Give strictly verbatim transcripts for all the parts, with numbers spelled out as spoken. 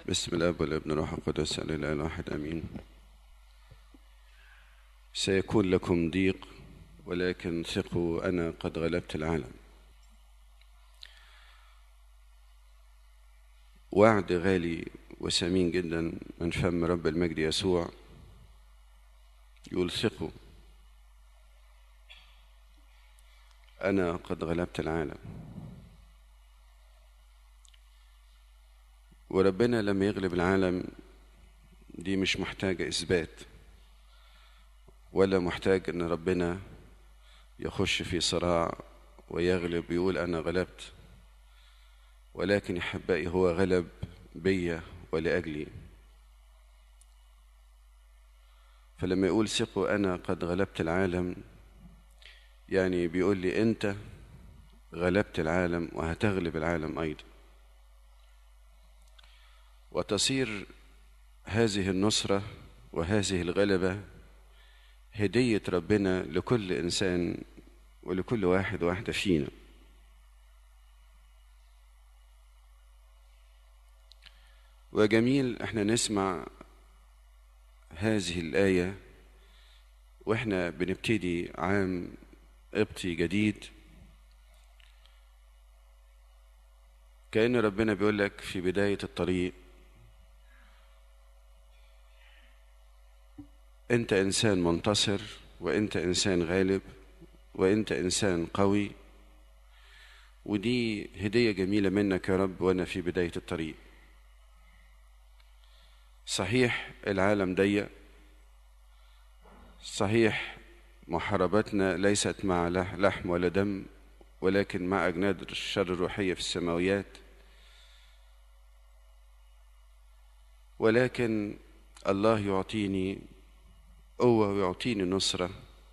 بسم الاب والابن والروح القدس الاله الواحد امين. سيكون لكم ضيق ولكن ثقوا انا قد غلبت العالم. وعد غالي وثمين جدا من فم رب المجد يسوع، يقول ثقوا انا قد غلبت العالم. وربنا لما يغلب العالم دي مش محتاجة إثبات، ولا محتاج إن ربنا يخش في صراع ويغلب يقول أنا غلبت، ولكن يا أحبائي هو غلب بيا ولأجلي. فلما يقول ثقوا أنا قد غلبت العالم، يعني بيقول لي أنت غلبت العالم وهتغلب العالم أيضا، وتصير هذه النصرة وهذه الغلبة هدية ربنا لكل إنسان ولكل واحد واحدة فينا. وجميل احنا نسمع هذه الآية واحنا بنبتدي عام قبطي جديد، كأن ربنا بيقول لك في بداية الطريق انت انسان منتصر، وانت انسان غالب، وانت انسان قوي. ودي هدية جميلة منك يا رب وانا في بداية الطريق. صحيح العالم ضيق، صحيح محاربتنا ليست مع لحم ولا دم، ولكن مع أجناد الشر الروحية في السماويات، ولكن الله يعطيني قوة ويعطيني نصرة،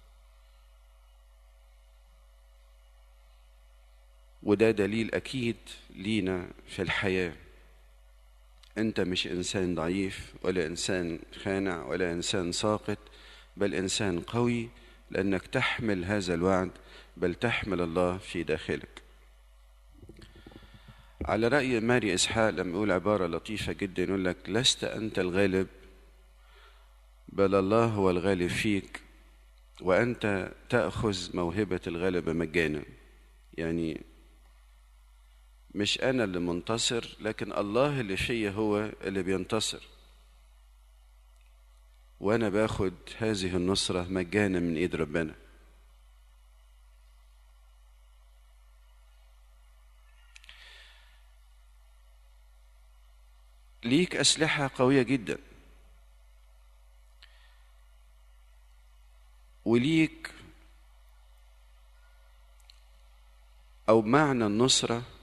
وده دليل أكيد لينا في الحياة. أنت مش إنسان ضعيف ولا إنسان خانع ولا إنسان ساقط، بل إنسان قوي، لأنك تحمل هذا الوعد، بل تحمل الله في داخلك. على رأي ماري إسحاق لما يقول عبارة لطيفة جدا، يقول لك لست أنت الغالب بل الله هو الغالب فيك، وأنت تأخذ موهبة الغلبة مجانا. يعني مش أنا اللي منتصر، لكن الله اللي فيا هو اللي بينتصر، وأنا باخد هذه النصرة مجانا من إيد ربنا. ليك أسلحة قوية جدا، وليك أو معنى النصرة